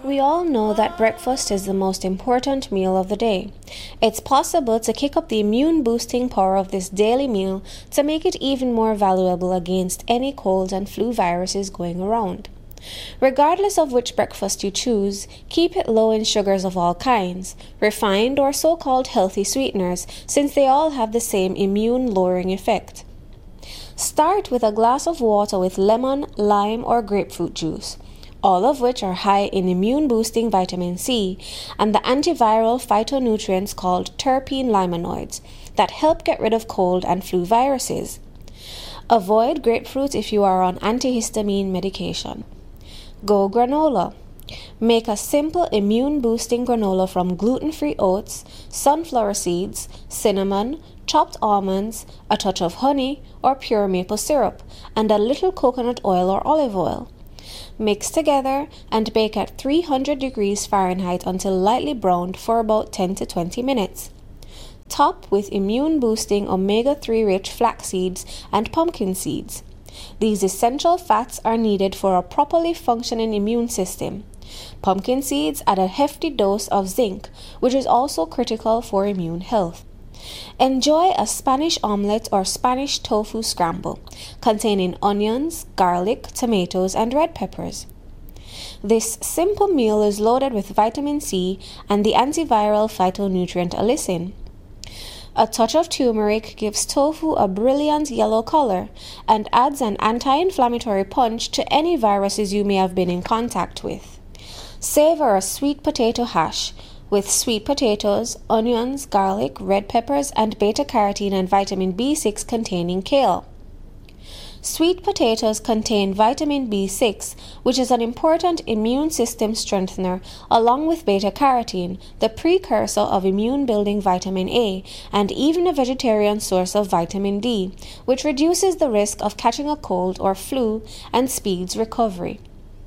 We all know that breakfast is the most important meal of the day. It's possible to kick up the immune boosting power of this daily meal to make it even more valuable against any cold and flu viruses going around. Regardless of which breakfast you choose, keep it low in sugars of all kinds, refined or so-called healthy sweeteners, since they all have the same immune-lowering effect. Start with a glass of water with lemon, lime, or grapefruit juice, all of which are high in immune-boosting vitamin C and the antiviral phytonutrients called terpene limonoids that help get rid of cold and flu viruses. Avoid grapefruit if you are on antihistamine medication. Go granola. Make a simple immune-boosting granola from gluten-free oats, sunflower seeds, cinnamon, chopped almonds, a touch of honey or pure maple syrup, and a little coconut oil or olive oil. Mix together and bake at 300 degrees Fahrenheit until lightly browned for about 10 to 20 minutes. Top with immune-boosting omega-3 rich flax seeds and pumpkin seeds. These essential fats are needed for a properly functioning immune system. Pumpkin seeds add a hefty dose of zinc, which is also critical for immune health. Enjoy a Spanish omelette or Spanish tofu scramble, containing onions, garlic, tomatoes, and red peppers. This simple meal is loaded with vitamin C and the antiviral phytonutrient allicin. A touch of turmeric gives tofu a brilliant yellow color and adds an anti-inflammatory punch to any viruses you may have been in contact with. Savor a sweet potato hash with sweet potatoes, onions, garlic, red peppers, and beta-carotene and vitamin B6 containing kale. Sweet potatoes contain vitamin B6, which is an important immune system strengthener, along with beta-carotene, the precursor of immune-building vitamin A, and even a vegetarian source of vitamin D, which reduces the risk of catching a cold or flu and speeds recovery.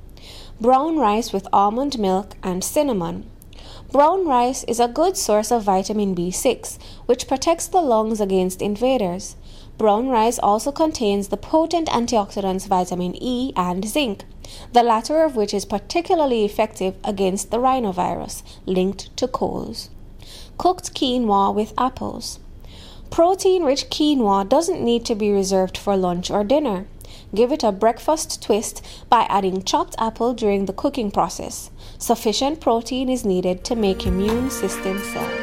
Brown rice with almond milk and cinnamon. Brown rice is a good source of vitamin B6, which protects the lungs against invaders. Brown rice also contains the potent antioxidants vitamin E and zinc, the latter of which is particularly effective against the rhinovirus linked to colds. Cooked quinoa with apples. Protein-rich quinoa doesn't need to be reserved for lunch or dinner. Give it a breakfast twist by adding chopped apple during the cooking process. Sufficient protein is needed to make immune system cells.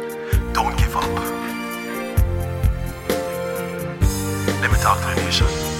Don't give up. Let me talk to the nation.